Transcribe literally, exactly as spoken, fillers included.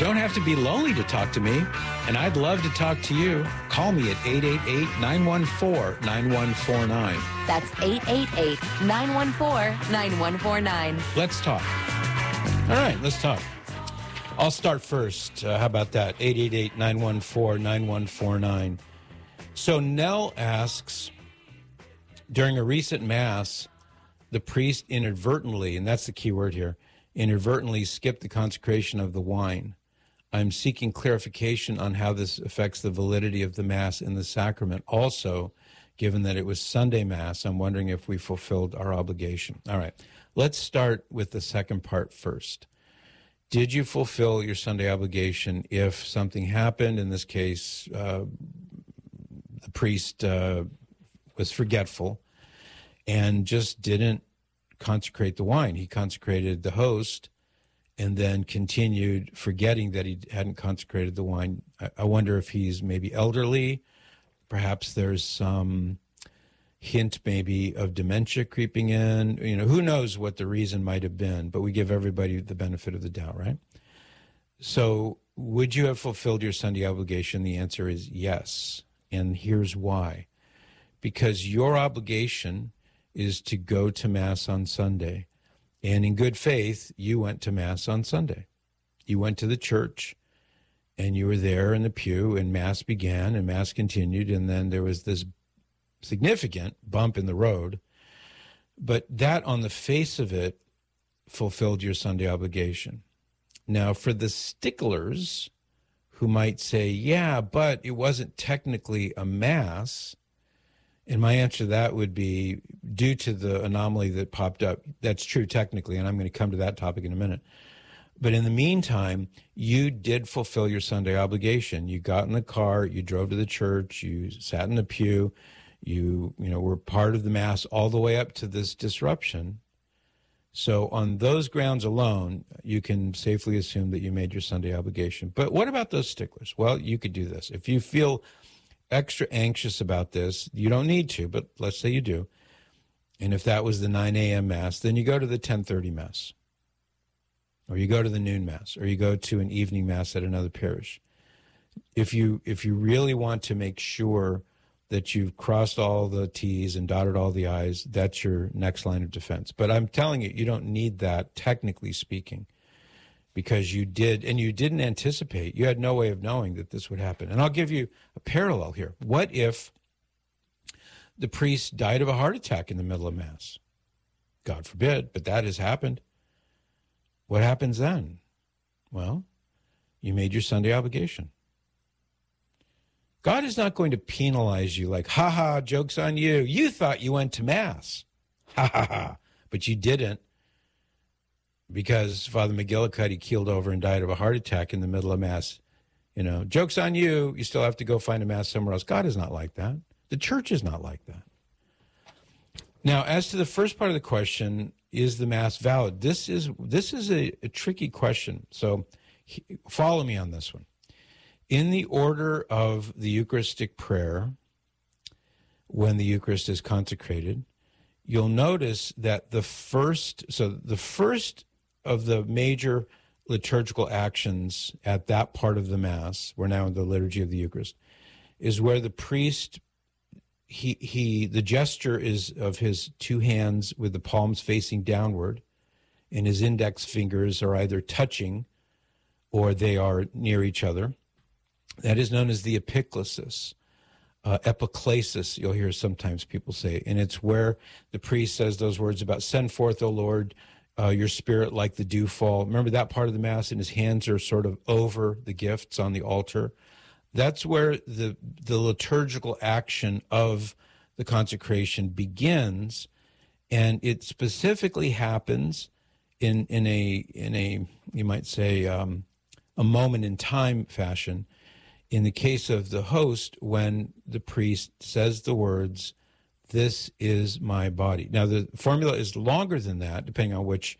don't have to be lonely to talk to me, and I'd love to talk to you. Call me at eight eight eight, nine one four, nine one four nine. That's eight eight eight, nine one four, nine one four nine. Let's talk. All right, let's talk. I'll start first. Uh, how about that? eight eight eight, nine one four, nine one four nine. So Nell asks, during a recent Mass, the priest inadvertently, and that's the key word here, inadvertently skipped the consecration of the wine. I'm seeking clarification on how this affects the validity of the Mass in the sacrament. Also, given that it was Sunday Mass, I'm wondering if we fulfilled our obligation. All right, let's start with the second part first. Did you fulfill your Sunday obligation if something happened? In this case, uh, the priest uh, was forgetful and just didn't consecrate the wine. He consecrated the host and then continued forgetting that he hadn't consecrated the wine. I, I wonder if he's maybe elderly. Perhaps there's some hint maybe of dementia creeping in. You know, who knows what the reason might have been, but we give everybody the benefit of the doubt, right? So would you have fulfilled your Sunday obligation? The answer is yes. And here's why. Because your obligation is to go to Mass on Sunday. And in good faith, you went to Mass on Sunday. You went to the church, and you were there in the pew, and Mass began, and Mass continued, and then there was this significant bump in the road. But that, on the face of it, fulfilled your Sunday obligation. Now, for the sticklers who might say, yeah, but it wasn't technically a Mass, and my answer to that would be, due to the anomaly that popped up, that's true technically, and I'm going to come to that topic in a minute. But in the meantime, you did fulfill your Sunday obligation. You got in the car, you drove to the church, you sat in the pew, you, you know, were part of the Mass all the way up to this disruption. So on those grounds alone, you can safely assume that you made your Sunday obligation. But what about those sticklers? Well, you could do this. If you feel extra anxious about this, you don't need to, but let's say you do. And if that was the nine a.m. Mass, then you go to the ten thirty Mass. Or you go to the noon Mass, or you go to an evening Mass at another parish. If you if you really want to make sure that you've crossed all the T's and dotted all the I's, that's your next line of defense. But I'm telling you, you don't need that, technically speaking, because you did, and you didn't anticipate. You had no way of knowing that this would happen. And I'll give you a parallel here. What if the priest died of a heart attack in the middle of Mass? God forbid, but that has happened. What happens then? Well, you made your Sunday obligation. God is not going to penalize you like, ha ha, joke's on you. You thought you went to Mass. Ha ha ha. But you didn't, because Father McGillicuddy keeled over and died of a heart attack in the middle of Mass. You know, joke's on you. You still have to go find a Mass somewhere else. God is not like that. The church is not like that. Now, as to the first part of the question, is the Mass valid? This is this is a, a tricky question. So he, follow me on this one. In the order of the Eucharistic prayer, when the Eucharist is consecrated, you'll notice that the first, so the first of the major liturgical actions at that part of the Mass, we're now in the liturgy of the Eucharist, is where the priest, he, he, the gesture is of his two hands with the palms facing downward, and his index fingers are either touching or they are near each other. That is known as the epiclesis, uh, epiclesis, you'll hear sometimes people say, and it's where the priest says those words about, send forth, O Lord, uh, your spirit like the dewfall. Remember that part of the Mass, and his hands are sort of over the gifts on the altar. That's where the the liturgical action of the consecration begins, and it specifically happens in in a in a you might say um, a moment in time fashion. In the case of the host, when the priest says the words, "This is my body." Now the formula is longer than that, depending on which